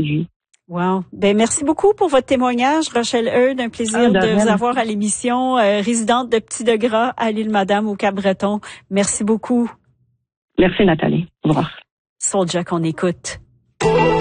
vie. Wow. Ben, merci beaucoup pour votre témoignage, Rochelle Heard. Un plaisir de vous avoir à l'émission, résidente de Petit-de-Gras à l'Île-Madame au Cap-Breton. Merci beaucoup. Merci, Nathalie. Au revoir. Soulja qu'on écoute.